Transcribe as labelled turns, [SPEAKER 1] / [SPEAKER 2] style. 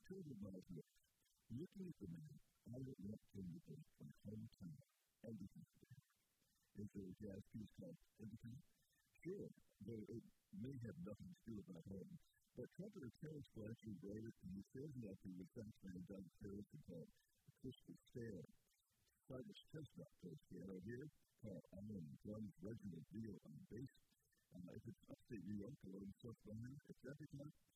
[SPEAKER 1] children might look. Looking at the man, I would want him to be my hometown. Everything. Is there a jazz piece called Everything? Sure, though it may have nothing to do about home. But trumpeter Terrence Blanchard wrote it, and he says nothing with saxophone Doug Harrison called A Christmas Fair. Cyrus Chestnut plays piano here. Carl Allen drums, Reginald Beal on bass. If it's upstate New York, along Susquehanna, it's every time.